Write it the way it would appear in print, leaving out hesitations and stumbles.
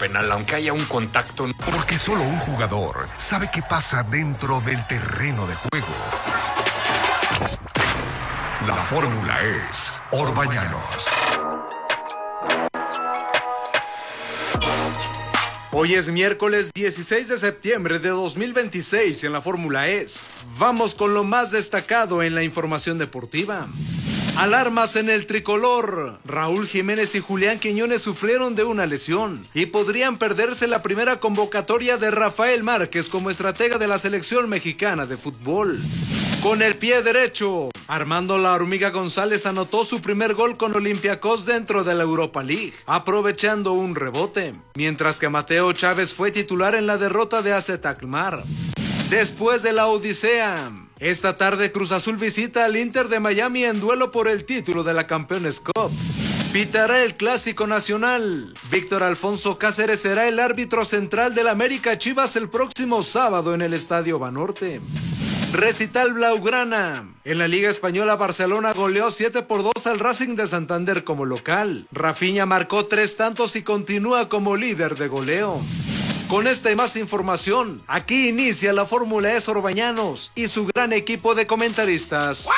penal, aunque haya un contacto. Porque solo un jugador sabe qué pasa dentro del terreno de juego. La fórmula es Orbañanos. Hoy es miércoles 16 de septiembre de 2026 en la Fórmula E. Vamos con lo más destacado en la información deportiva. Alarmas en el tricolor. Raúl Jiménez y Julián Quiñones sufrieron de una lesión y podrían perderse la primera convocatoria de Rafael Márquez como estratega de la selección mexicana de fútbol. Con el pie derecho, Armando La Hormiga González anotó su primer gol con Olympiacos dentro de la Europa League, aprovechando un rebote, mientras que Mateo Chávez fue titular en la derrota de AZ Alkmaar. Después de la odisea, esta tarde Cruz Azul visita al Inter de Miami en duelo por el título de la Campeones Cup. Pitará el Clásico Nacional. Víctor Alfonso Cáceres será el árbitro central del América Chivas el próximo sábado en el Estadio Banorte. Recital Blaugrana. En la Liga Española, Barcelona goleó 7-2 al Racing de Santander como local. Rafinha marcó 3 tantos y continúa como líder de goleo. Con esta y más información, aquí inicia la Fórmula E Orbañanos y su gran equipo de comentaristas.